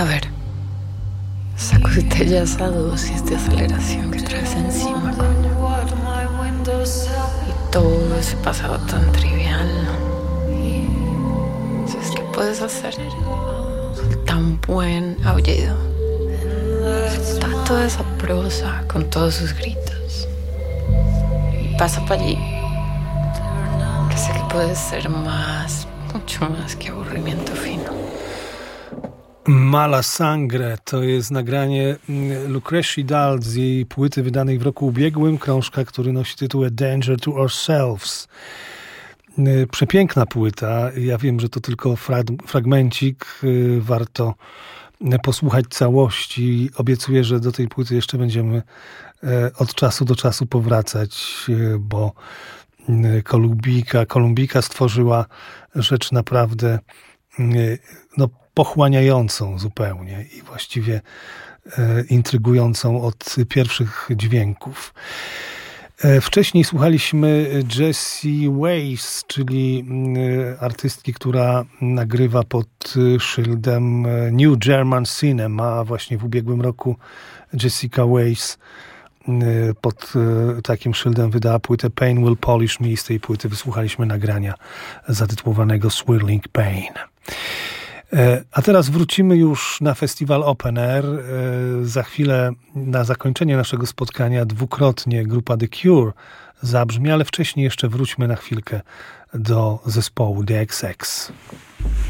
A ver, sacúdete ya esa dosis de aceleración que traes encima, coño. Y todo ese pasado tan trivial. ¿Sabes qué puedes hacer? Solta un buen aullido. Solta toda esa prosa con todos sus gritos. Y pasa para allí. Que sé que puede ser más, mucho más que aburrimiento fino. Mala Sangre to jest nagranie Lucrezi Dalt z jej płyty wydanej w roku ubiegłym, krążka, który nosi tytuł A Danger to Ourselves. Przepiękna płyta. Ja wiem, że to tylko fragmencik. Warto posłuchać całości. Obiecuję, że do tej płyty jeszcze będziemy od czasu do czasu powracać, bo Kolumbijka stworzyła rzecz naprawdę pochłaniającą zupełnie i właściwie intrygującą od pierwszych dźwięków. Wcześniej słuchaliśmy Jessie Weiss, czyli artystki, która nagrywa pod szyldem New German Cinema, a właśnie w ubiegłym roku Jessica Weiss pod takim szyldem wydała płytę Pain Will Polish Me i z tej płyty wysłuchaliśmy nagrania zatytułowanego Swirling Pain. A teraz wrócimy już na festiwal Open Air. Za chwilę na zakończenie naszego spotkania dwukrotnie grupa The Cure zabrzmi, ale wcześniej jeszcze wróćmy na chwilkę do zespołu The XX.